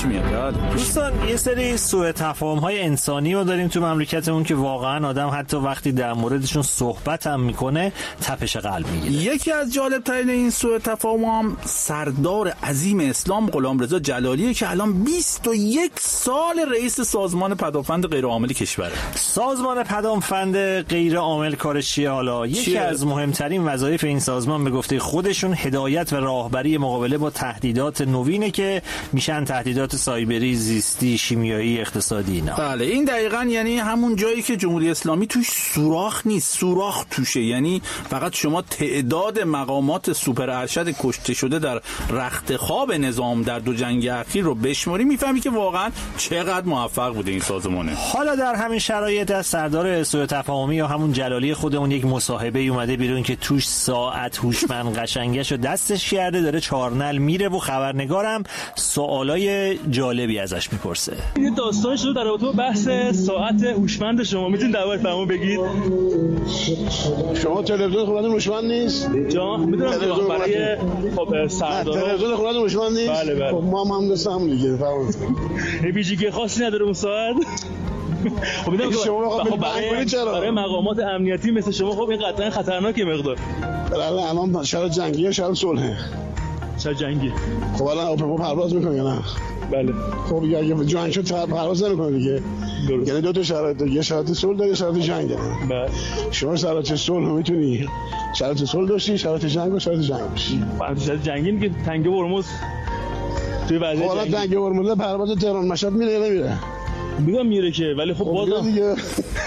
میاد. دوستان یه سری سوء تفاهم‌های انسانی رو داریم تو مملکتمون که واقعا آدم حتی وقتی در موردشون صحبت هم میکنه تپش قلب میگیره. یکی از جالب ترین این سوء تفاهم هم سردار عظیم اسلام غلامرضا جلالیه که الان 21 سال رئیس سازمان پدافند غیرعامل کشوره. سازمان پدافند غیرعامل کارش چیه حالا؟ یکی از مهمترین وظایف این سازمان به گفته خودشون هدایت و راهبری مقابله با تهدیدات نوینه که میشن تهدیدات سایبری، زیستی، شیمیایی، اقتصادی اینا. بله این دقیقاً یعنی همون جایی که جمهوری اسلامی توش سوراخ نیست، سوراخ توشه. یعنی فقط شما تعداد مقامات سوپر ارشد کشته شده در رخت خواب نظام در 2 جنگ اخیر رو بشماری میفهمی که واقعاً چقدر موفق بوده این سازمانه. حالا در همین شرایط از سردار سوء تفاهمی یا همون جلالی خودمون یک مصاحبه اومده بیرون که توش ساعت هوشمند قشنگشو دستش کرده، داره چارنل میره و خبرنگارم سوالای جالبی ازش میپرسه. یه داستان شده در رابطه با بحث ساعت هوشمند شما، میتونید درباره فرمون بگید؟ شما تلویزیون خودتون هوشمند نیست؟ جان میدونم برای خب سردار تلویزیون خودتون هوشمند نیست؟ بله. خب ما هم دستم دیگه فرمون. ویژگی خاصی نداره اون ساعت؟ خب میدونم شما برای مقامات امنیتی مثل شما خب این قطعا خطرناکه مقدار. بله الان شرط جنگی یا شرط صلحه؟ شرط جنگی. خب الان هواپیما پرواز میکنه یا نه؟ بله. خب اگه جنگ شد پرواز نمیکنه دیگه. یعنی 2 تا شرط، یه شرط صلح داره، شرط جنگ داره. بله. شما شرط صلح میتونی شرط صلح داشتی، شرط جنگ و شرط جنگ داشتی. شرط جنگی که تنگه هرمز توی وضعیت جنگی. حالا تنگه هرمز پرواز تهران مشهد میره یا نمیره؟ میگم میره که، ولی خب بازم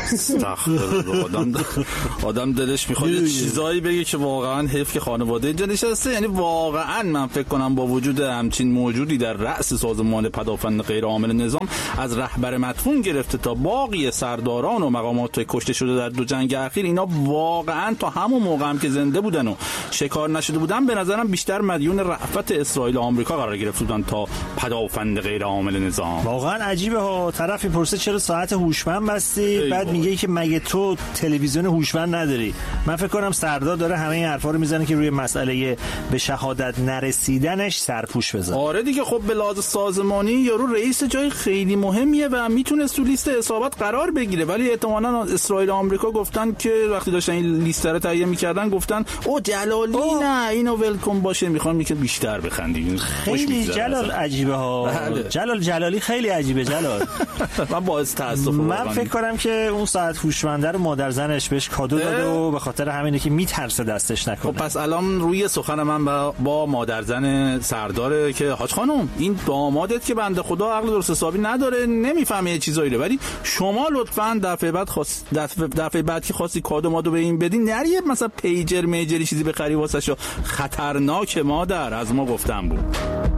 آدم دلش میخواد یه چیزایی بگه که واقعا حیف که خانواده اینجا نشسته. یعنی واقعا من فکر کنم با وجود همچین موجودی در رأس سازمان پدافند غیرعامل نظام، از رهبر مدفون گرفته تا باقی سرداران و مقامات کشته شده در 2 جنگ اخیر، اینا واقعا تا همون موقع هم که زنده بودن و شکار نشده بودن به نظرم بیشتر مدیون رأفت اسرائیل و آمریکا قرار گرفته بودن تا پدافند غیرعامل نظام. واقعا عجیبه ها. طرف میپرسه چرا ساعت هوشمند بستی، بعد میگه که مگه تو تلویزیون هوشمند نداری؟ من فکر کنم سردار داره همه این حرفا رو میزنه که روی مسئله به شهادت نرسیدنش سرپوش بزنه. آره دیگه، خب به لحاظ سازمانی یارو رئیس جای خیلی مهمیه و میتونه تو لیست اصابت قرار بگیره، ولی احتمالاً اسرائیل و آمریکا گفتن که وقتی داشتن این لیست رو تهیه میکردن گفتن او جلالی نه اینو ولکام باشه، میخوام که بیشتر بخندیم. خیلی جلال عجیبه ها. جلالی خیلی عجیبه جلال. من باعث تاسف من فکر کنم که اون ساعت هوشمنده رو مادر زنش بهش کادو داده و به خاطر همینه که میترسه دستش نکنه. خب پس الان روی سخن من با مادر زن سرداره که حاج خانم این دامادت که بنده خدا عقل درست حسابی نداره، نمیفهمه یه چیزایی رو، ولی شما لطفاً دفعه بعد که خواستی کادو مادو به این بدین نری مثلا پیجر میجری چیزی بخری واسش، خطرناکه مادر، از ما گفتم بود.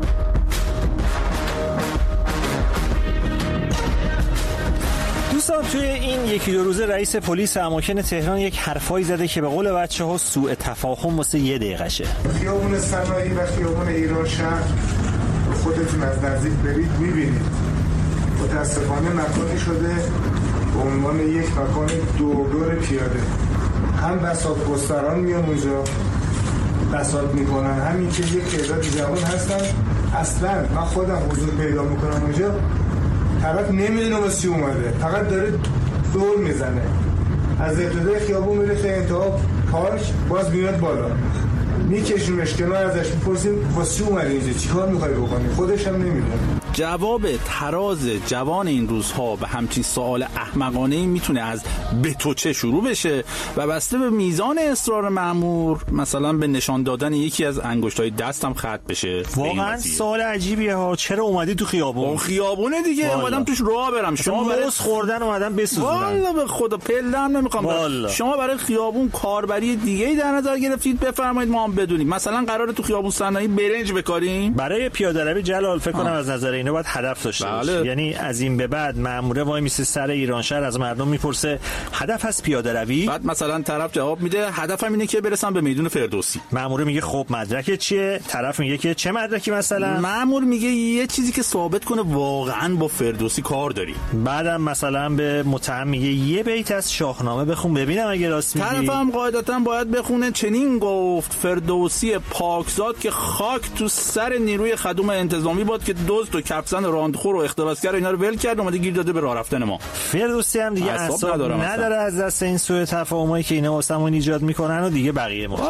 دوستان توی این 1-2 روزه رئیس پلیس اماکن تهران یک حرفایی زده که به قول بچه‌ها سوء تفاهم واسه 1 دقیقشه. خیابون صنایع و خیابون ایران شهر خودتون از نزدیک برید می‌بینید. متأسفانه مکانی شده به عنوان یک مکان دوردور پیاده. هم بساط گستران میان اونجا بساط میکنن، همین که یک تعداد جوان هستن اصلا من خودم حضور پیدا میکنم اونجا، طرف نمیدونه واسه چی اومده، فقط داره دور میزنه از ابتدای خیابون میره تا انتها پارک، باز میاد بالا میکشیمش کنار، ازش میپرسیم واسه چی اومدی اینجا، چیکار میخوای بکنی؟ خودش هم نمیدونه. جواب تراز جوان این روزها به همچین سوال احمقانه‌ای میتونه از به تو چه شروع بشه و بسته به میزان اصرار مأمور مثلا به نشان دادن یکی از انگشتای دستم ختم بشه. واقعا سوال عجیبیه ها. چرا اومدی تو خیابون؟ اون خیابونه دیگه، اومدم توش راه برم. شما برای خوردن اومدن بسوزونن. والله به خدا پله‌ام نمیخوام. شما برای خیابون کاربری دیگه‌ای در نظر گرفتید، بفرمایید ما هم بدونیم. مثلا قراره تو خیابون صنایع برنج بکاریم؟ برای پیاده‌روی جلال فکر کنم از نظر اینو باید هدف داشته باشه. یعنی از این به بعد مأموره وای میسه سر ایران شهر از مردم میپرسه هدف از پیاده‌روی؟ بعد مثلا طرف جواب میده هدفم اینه که برسم به میدون فردوسی. مأموره میگه خب مدرک چیه؟ طرف میگه که چه مدرکی مثلا؟ مأمور میگه یه چیزی که ثابت کنه واقعا با فردوسی کار داری. بعدم مثلا به متهم میگه یه بیت از شاهنامه بخون ببینم اگه راست میگی. طرفم قاعدتا باید بخونه چنین گفت فردوسی پاکزاد که خاک تو سر نیروی خدوم انتظامی باد که دزد و کپسن راندخور و اختلاسگر اینا رو ول کرد اومده گیر داده به راه رفتن ما. فردوسی هم دیگه اعصاب نداره از دست این سوء تفاهمایی که اینا واسمون ایجاد میکنن و دیگه بقیه ما.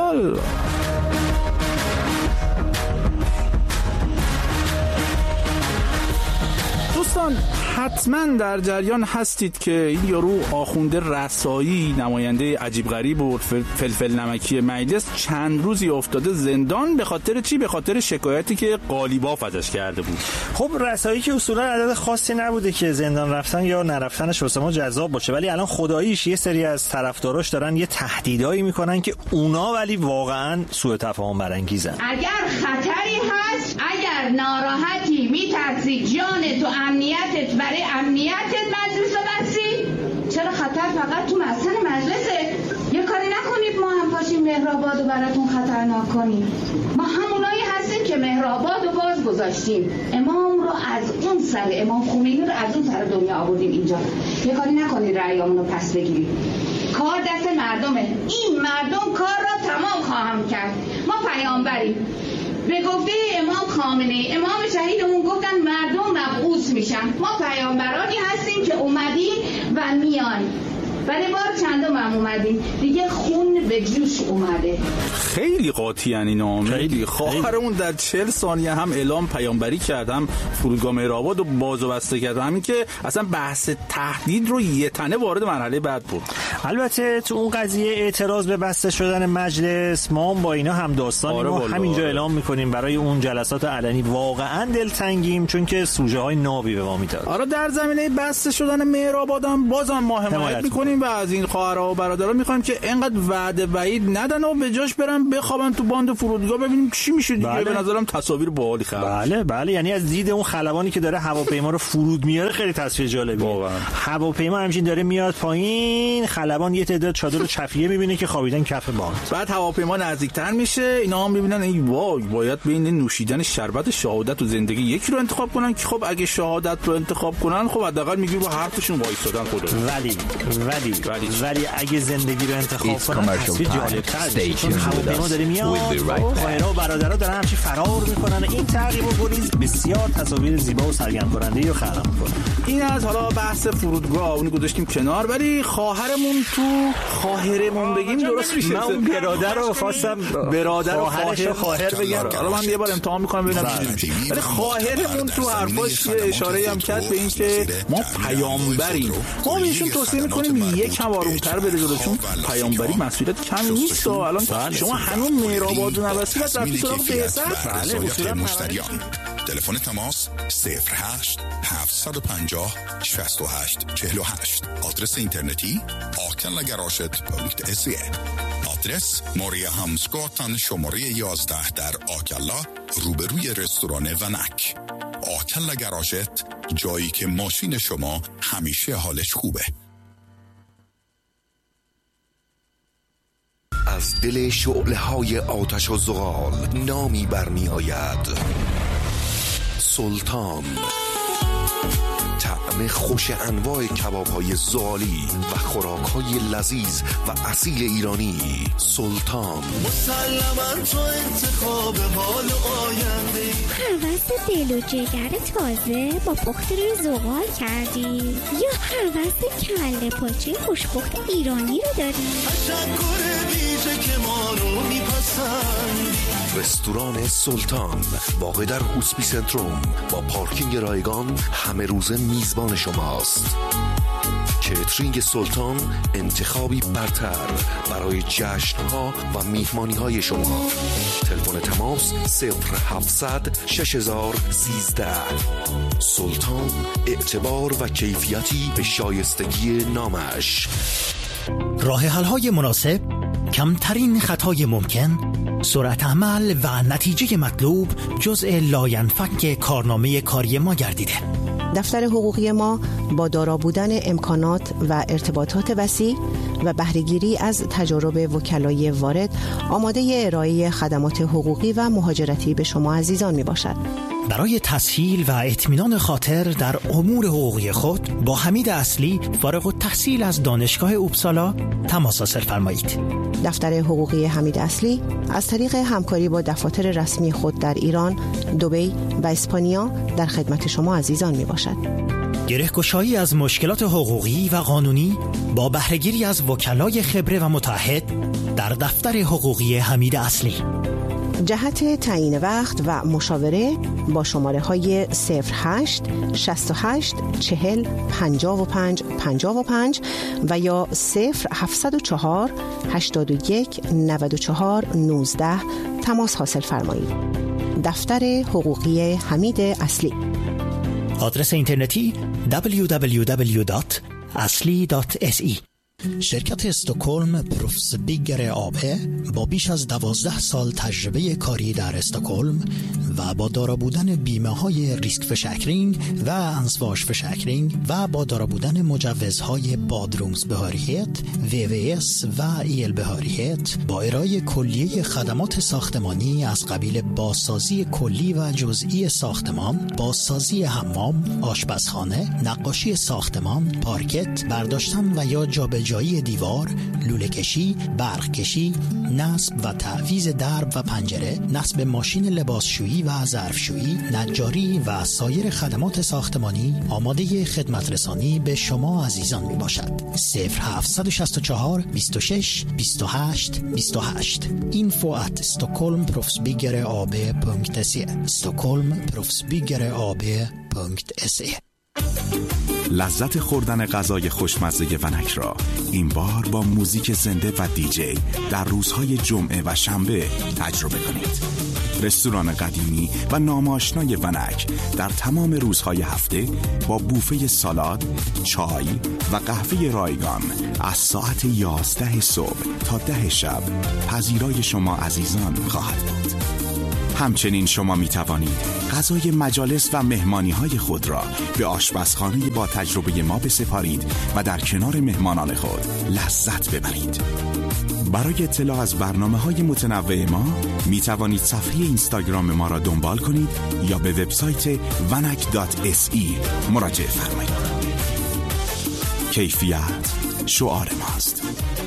دوستان حتما در جریان هستید که این یارو آخونده رسایی نماینده عجیب غریب و فلفل نمکی مجلس چند روزی افتاده زندان. به خاطر چی؟ به خاطر شکایتی که قالیباف ازش کرده بود. خب رسایی که اصولا عدد خاصی نبوده که زندان رفتن یا نرفتنش واسه ما جذاب باشه، ولی الان خداییش یه سری از طرفداراش دارن یه تهدیدایی میکنن که اونا ولی واقعا سوء تفاهم برانگیزن. اگر خطری هست، اگر ناراحتی، میترسی جان تو امنیتت برای امنیتت مجلس رو بسی، چرا خطر فقط تو مسئله مجلسه؟ یه کاری نکنید ما هم پاشیم مهرآباد رو براتون خطرناک کنیم. ما همونایی هستیم که مهرآباد رو باز گذاشتیم، امام رو از اون سر، امام خمینی رو از اون سر دنیا آوردیم اینجا. یه کاری نکنید رأیامون رو پس بگیرید. کار دست مردمه. این مردم کار را تمام خواهم کرد. ما پیامبریم. به گفته امام خامنه‌ای، امام شهیدمون گفتن مردم مبعوث میشن. ما پیامبرانی هستیم که اومدیم و میان. ولی بار چندم هم اومدیم دیگه، خون به جوش اومده. خیلی قاطی ان اینا. خیلی خواهرمون در 40 ثانیه هم اعلام پیامبری کرد، هم فرودگاه مهرآباد رو باز و بسته کرد، همین که اصلا بحث تهدید رو یه تنه وارد مرحله بعد بود. البته تو اون قضیه اعتراض به بسته شدن مجلس ما با اینا هم داستانی ما همینجا اعلام میکنیم برای اون جلسات علنی واقعا دلتنگیم، چون که سوژه های نابی به ما میداد. آره در زمینه بسته شدن مهرآباد هم بازم ما حمایت میکنیم و از این خواهرها و برادرها میخوایم که اینقدر وعده وعید ندن و به جاش برن بخوابن تو باند فرودگاه ببینیم چی میشه دیگه. به نظرم تصاویر باحالی خلق. بله یعنی از دید اون خلبانی که داره هواپیما رو فرود میاره خیلی تصویر جالبیه. هواپیما همین داره میاد پایین، خلبان یه تعداد چادر چفیه میبینه که خوابیدن کف باند. بعد هواپیما نزدیکتر میشه، اینا هم میبینن ای وای باید بین نوشیدن شربت شهادت و زندگی یکی رو انتخاب کنن که خب اگه شهادت رو انتخاب کنن خب حداقل میگی با حرفشون وایسادن خدا. ولی اگه زندگی رو انتخاب کنن تصویر جالب‌تر، چون هواپیما داره میاد، خواهرها و برادرها دارن همچین فرار میکنن. این تعقیب و گریز بسیار تصاویر زیبا و سرگرم کننده رو خلق میکنه. این از حالا بحث فرودگاه اون گذاشتیم کنار، ولی خواهرمون بگیم درست میشه. من برادر رو خواستم خواهر بگم. حالا من یه بار امتحان میکنم ببینم چی میشه. ولی خواهرمون تو حرفاش یه اشاره‌ای هم کرد به این که ما پیامبریم. ما بهشون توصیه میکنیم یک آرومتر بره جلو، چون پیامبری مسئولیت کمی نیست. الان شما هنوز مهرآباد و نوسیلت رفتی سراغ بعثت. بله اصولا مشتریان. تلفن تماس 08 750 68 48. آدرس اینترنتی akellagaraget.se. آدرس موریا همسگاتن شماره 11 در آکلا روبروی رستوران ونک. آکلا گراژت، جایی که ماشین شما همیشه حالش خوبه. از دل شعله‌های آتش و زغال نامی برمی آید: سلطان. طعم خوش انواع کباب‌های زغالی و خوراک‌های لذیذ و اصیل ایرانی. سلطان. مسلماً تو انتخاب حال آینده. هوس دل و جگر تازه با پخت روی زغال کردی یا هوس کله پاچه خوشپخت ایرانی رو داری؟ تشکر ویژه که ما رو میپسند. رستوران سلطان واقع در هوسپی سنتروم با پارکینگ رایگان همه روزه میزبان شماست. کیترینگ سلطان انتخابی برتر برای جشن‌ها و میهمانی‌های شما. تلفن تماس 0700 6013. سلطان، اعتبار و کیفیتی به شایستگی نامش. راه حل‌های مناسب، کمترین خطای ممکن، سرعت عمل و نتیجه مطلوب جزء لاینفک کارنامه کاری ما گردیده. دفتر حقوقی ما با دارا بودن امکانات و ارتباطات وسیع و بهره‌گیری از تجارب وکلای وارد آماده ارائه خدمات حقوقی و مهاجرتی به شما عزیزان می باشد. برای تسهیل و اطمینان خاطر در امور حقوقی خود با حمید اصلی فارغ التحصیل از دانشگاه اوبسالا تماس حاصل فرمایید. دفتر حقوقی حمید اصلی از طریق همکاری با دفاتر رسمی خود در ایران، دبی و اسپانیا در خدمت شما عزیزان می باشد. گره‌گشایی از مشکلات حقوقی و قانونی با بهره‌گیری از وکلای خبره و متعهد در دفتر حقوقی حمید اصلی. جهت تعیین وقت و مشاوره با شماره های 08 68 40 55 55 و یا 0704 81 94 19 تماس حاصل فرمایید. دفتر حقوقی حمید اصلی. آدرس اینترنتی www.asli.se. شرکت استکهلم پروفس بیگر آبه با بیش از 12 سال تجربه کاری در استکهلم و با دارا بودن بیمه های ریسک فشکرینگ و انسواش فشکرینگ و با دارا بودن مجوزهای بادرومز بهاریت، VVS و ایل بهاریت با ارائه کلیه خدمات ساختمانی از قبیل بازسازی کلی و جزئی ساختمان، بازسازی حمام، آشپزخانه، نقاشی ساختمان، پارکت، برداشتن و یا جابجایی دیوار، لوله کشی، برق کشی، نصب و تعویض درب و پنجره، نصب ماشین لباسشویی و ظرفشویی، نجاری و سایر خدمات ساختمانی آماده خدمت رسانی به شما عزیزان می باشد. 0764 26 28 28 info@stockholmproffsbyggeraab.se stockholmproffsbyggeraab.se. لذت خوردن غذای خوشمزه ونک را این بار با موزیک زنده و دیجی در روزهای جمعه و شنبه تجربه کنید. رستوران قدیمی و ناماشنای ونک در تمام روزهای هفته با بوفه سالاد، چای و قهوه رایگان از ساعت 11 صبح تا 10 شب پذیرای شما عزیزان خواهد بود. همچنین شما می توانید غذای مجالس و مهمانی های خود را به آشپزخانه با تجربه ما بسپارید و در کنار مهمانان خود لذت ببرید. برای اطلاع از برنامه‌های متنوع ما می توانید صفحه اینستاگرام ما را دنبال کنید یا به وبسایت vanak.se مراجعه فرمایید. کیفیت شعار ماست.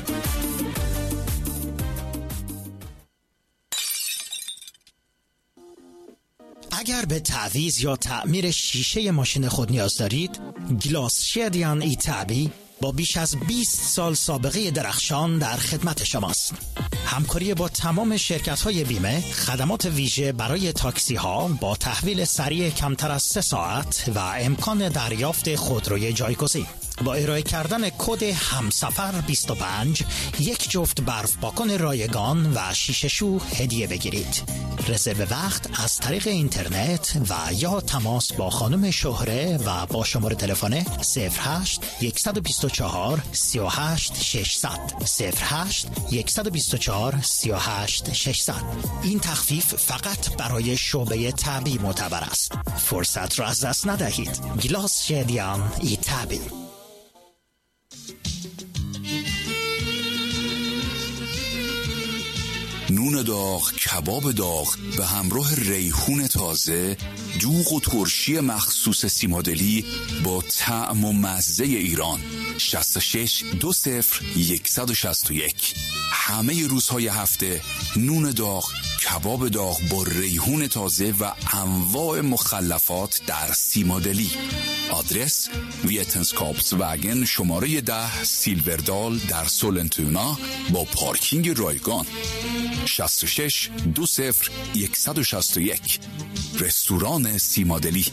اگر به تعویض یا تعمیر شیشه ماشین خود نیاز دارید، گلاس شدیان ایتابی با بیش از 20 سال سابقه درخشان در خدمت شماست. همکاری با تمام شرکت‌های بیمه، خدمات ویژه برای تاکسی‌ها با تحویل سریع کمتر از 3 ساعت و امکان دریافت خودروی جایگزین. با ارائه کردن کد همسفر 25 یک جفت برف پاکن رایگان و شیشه شو هدیه بگیرید. رزرو وقت از طریق اینترنت و یا تماس با خانم شهره و با شماره تلفن 08 124 38 600 08 124 38 600. این تخفیف فقط برای شعبه تعبی معتبر است. فرصت را از دست ندهید. گلاس شدیان ایتابی. نون داغ، کباب داغ به همراه ریحون تازه، دوغ و ترشی مخصوص سیمادلی با طعم و مزه ایران. 66 20 161. همه روزهای هفته نون داغ، کباب داغ با ریحون تازه و انواع مخلفات در سیمادلی. آدرس ویتنسکاپس وگن شماره 10 سیلوردال در سولنتونا با پارکینگ رایگان. 66 20 161. رستوران سیمادلی.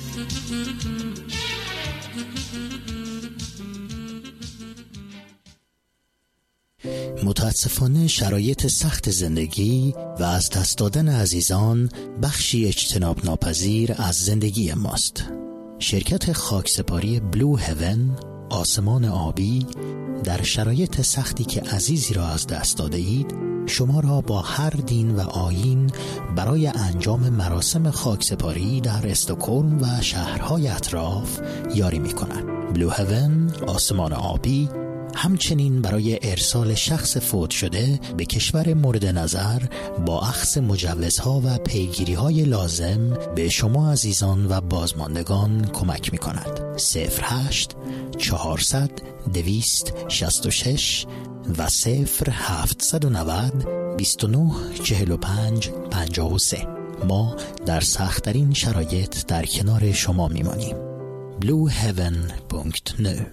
متاسفانه شرایط سخت زندگی و از دست دادن عزیزان بخشی اجتناب ناپذیر از زندگی ماست. شرکت خاکسپاری بلو هیون، آسمان آبی، در شرایط سختی که عزیزی را از دست داده اید شما را با هر دین و آیین برای انجام مراسم خاکسپاری در استکهلم و شهرهای اطراف یاری می کند. بلو هیون، آسمان آبی، همچنین برای ارسال شخص فوت شده به کشور مورد نظر با اخذ مجوزها و پیگیری‌های لازم به شما عزیزان و بازماندگان کمک می‌کند. 08 400 266 و 0790 29 45 53. ما در سخت‌ترین شرایط در کنار شما میمانیم. blueheaven.nu.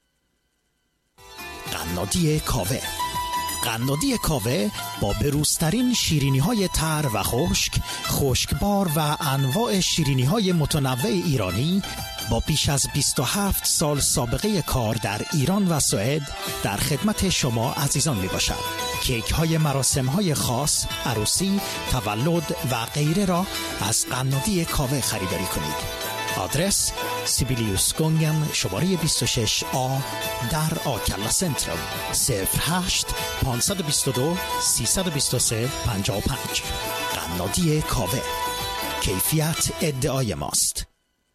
قنادی کاوه. قنادی کاوه با بروزترین شیرینی‌های تر و خشکبار و انواع شیرینی‌های متنوع ایرانی با بیش از 27 سال سابقه کار در ایران و سوئد در خدمت شما عزیزان می باشد. کیک های مراسم های خاص، عروسی، تولد و غیره را از قنادی کاوه خریداری کنید. آدرس سیبیلیوس گونگن شماره 26A در آکلا سنترال 08 522 323 55. قنادی کاوه، کیفیت ادعای ماست.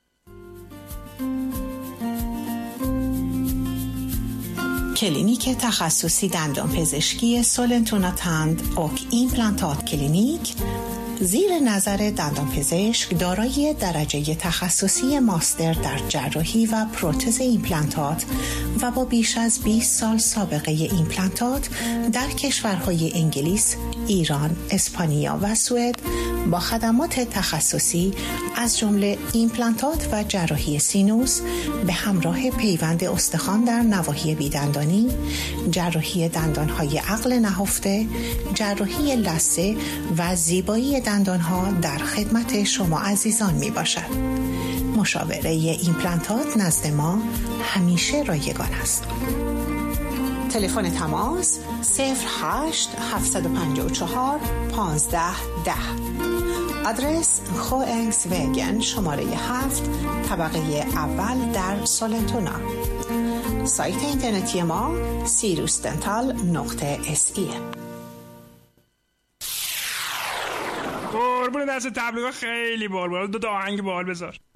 کلینیک تخصصی دندانپزشکی سولنتوناتند اوک ایمپلانتات کلینیک زیر نظر دندانپزشک دارای درجه تخصصی ماستر در جراحی و پروتز ایمپلانتات و با بیش از 20 سال سابقه ایمپلانتات در کشورهای انگلیس، ایران، اسپانیا و سوئد با خدمات تخصصی از جمله ایمپلانتات و جراحی سینوس به همراه پیوند استخوان در نواحی بیدندانی، جراحی دندانهای عقل نهفته، جراحی لثه و زیبایی دندانها در خدمت شما عزیزان می باشد. مشاوره ایمپلانتات نزد ما همیشه رایگان است. تلفن تماس 08 754 1510. آدرس خوئنگس وگن شماره 7 طبقه اول در سولنتونا. سایت اینترنتی ما sirusdental.se. قربون دست تبلیغات خیلی بال دو تا آهنگ بال بذار.